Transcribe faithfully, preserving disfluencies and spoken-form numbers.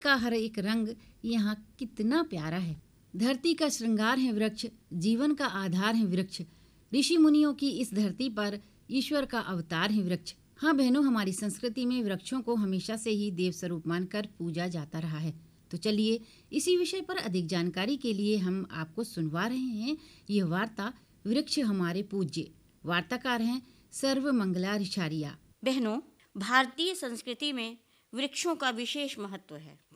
का हर एक रंग यहाँ कितना प्यारा है। धरती का श्रृंगार है वृक्ष, जीवन का आधार है वृक्ष। ऋषि मुनियों की इस धरती पर ईश्वर का अवतार है वृक्ष। हाँ बहनों, हमारी संस्कृति में वृक्षों को हमेशा से ही देव स्वरूप मानकर पूजा जाता रहा है। तो चलिए इसी विषय पर अधिक जानकारी के लिए हम आपको सुनवा रहे हैं यह वार्ता वृक्ष हमारे पूज्य। वार्ताकार हैं सर्वमंगला रिछारिया। बहनों, भारतीय संस्कृति में वृक्षों का विशेष महत्व है।